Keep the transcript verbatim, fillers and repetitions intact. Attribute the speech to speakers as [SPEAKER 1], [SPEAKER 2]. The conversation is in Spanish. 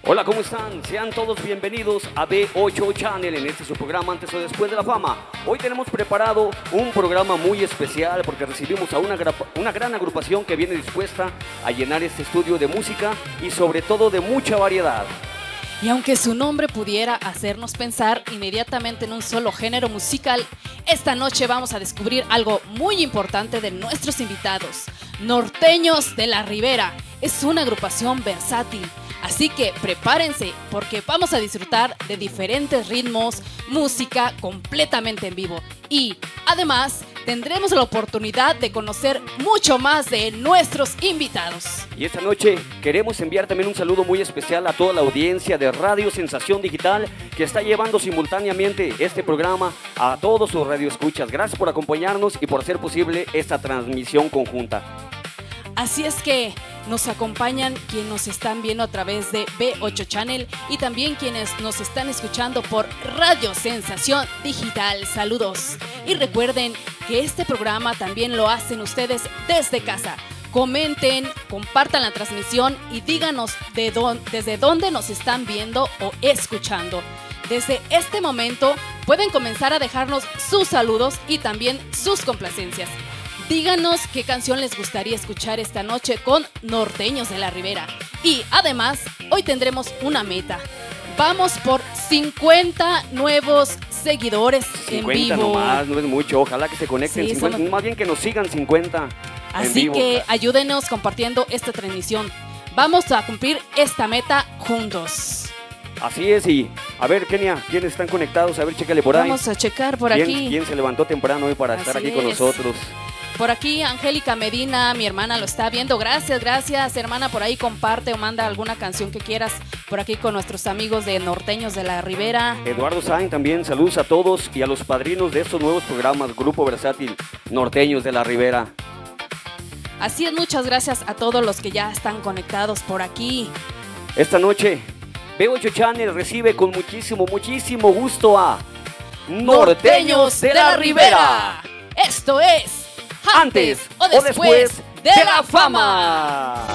[SPEAKER 1] Hola, ¿cómo están? Sean todos bienvenidos a B ocho Channel en este su programa Antes o Después de la Fama. Hoy tenemos preparado un programa muy especial porque recibimos a una, una gran agrupación que viene dispuesta a llenar este estudio de música y sobre todo de mucha variedad.
[SPEAKER 2] Y aunque su nombre pudiera hacernos pensar inmediatamente en un solo género musical, esta noche vamos a descubrir algo muy importante de nuestros invitados. Norteños de la Ribera es una agrupación versátil. Así que prepárense porque vamos a disfrutar de diferentes ritmos, música completamente en vivo. Y además tendremos la oportunidad de conocer mucho más de nuestros invitados.
[SPEAKER 1] Y esta noche queremos enviar también un saludo muy especial a toda la audiencia de Radio Sensación Digital que está llevando simultáneamente este programa a todos sus radioescuchas. Gracias por acompañarnos y por hacer posible esta transmisión conjunta.
[SPEAKER 2] Así es que nos acompañan quienes nos están viendo a través de B ocho Channel y también quienes nos están escuchando por Radio Sensación Digital. Saludos. Y recuerden que este programa también lo hacen ustedes desde casa. Comenten, compartan la transmisión y díganos de dónde, desde dónde nos están viendo o escuchando. Desde este momento pueden comenzar a dejarnos sus saludos y también sus complacencias. Díganos qué canción les gustaría escuchar esta noche con Norteños de la Ribera. Y además, hoy tendremos una meta. Vamos por cincuenta nuevos seguidores en vivo.
[SPEAKER 1] cincuenta nomás, no es mucho. Ojalá que se conecten
[SPEAKER 2] Sí,
[SPEAKER 1] cincuenta,
[SPEAKER 2] son...
[SPEAKER 1] más bien que nos sigan cincuenta
[SPEAKER 2] Así
[SPEAKER 1] en vivo.
[SPEAKER 2] que ayúdenos compartiendo esta transmisión. Vamos a cumplir esta meta juntos.
[SPEAKER 1] Así es, y a ver, Kenia, ¿quiénes están conectados? A ver, chécale por ahí.
[SPEAKER 2] Vamos a checar por
[SPEAKER 1] ¿Quién,
[SPEAKER 2] aquí.
[SPEAKER 1] ¿Quién se levantó temprano hoy para
[SPEAKER 2] Así
[SPEAKER 1] estar aquí con
[SPEAKER 2] es.
[SPEAKER 1] nosotros?
[SPEAKER 2] Por aquí, Angélica Medina, mi hermana lo está viendo. Gracias, gracias, hermana. Por ahí comparte o manda alguna canción que quieras por aquí con nuestros amigos de Norteños de la Ribera.
[SPEAKER 1] Eduardo Sainz también, saludos a todos y a los padrinos de estos nuevos programas, Grupo Versátil, Norteños de la Ribera.
[SPEAKER 2] Así es, muchas gracias a todos los que ya están conectados por aquí.
[SPEAKER 1] Esta noche, B ocho Channel recibe con muchísimo, muchísimo gusto a Norteños de la Ribera.
[SPEAKER 2] Esto es
[SPEAKER 1] Antes o después de la Fama.